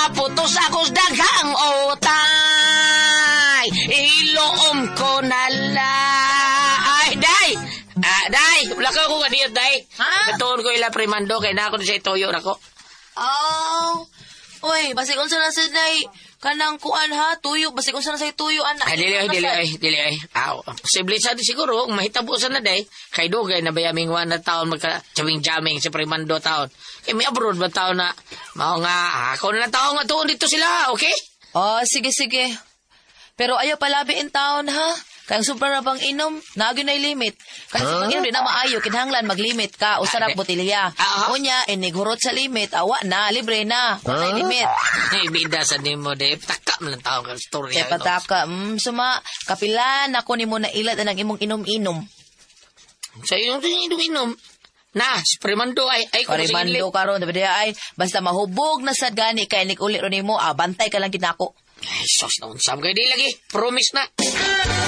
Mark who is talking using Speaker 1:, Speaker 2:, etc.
Speaker 1: Naputos ako sa daghang utay. Iloom ko na Ay, day! Day! Wala ka ako kaniyot, day.
Speaker 2: Ha?
Speaker 1: Katuon ko ila primando, kaya na ako sa itoyo na ko.
Speaker 2: Oh. Uy, basi kung saan sa day, kanang kuan ha, tuyo, basi kung saan sa tuyo, anak.
Speaker 1: Dili ay. Posible sa di siguro, kung mahitabo sa na, day. Kay dugay na bayaming 1 na taon magka-jaming-jaming sa primando taon. Kaya may abroad ba taon na, mao nga, ako na taon nga tuon dito sila, okay?
Speaker 2: Oh, sige. Pero ayaw palabiin taon ha. Kaya sobra na bang inom, nagyo na limit. Kasi pag inom di na maayo, kinahanglan maglimit ka, usarap botilya. Unya, inigurot sa limit, awa na, libre na, wala limit.
Speaker 1: Ay, bida sa nimo, de. Pataka mo lang tao ka story.
Speaker 2: Kaya pataka, suma, kapilan ako ni mo na ilat ang imong inom-inom.
Speaker 1: Sa iyong inom-inom. Na, si Primando ay kung
Speaker 2: Primando karon ay, basta mahubog na sad gani, kaya nik ulit ron mo, bantay ka lang ginako.
Speaker 1: Ay, sos na unsam kayo di lagi. Promise na.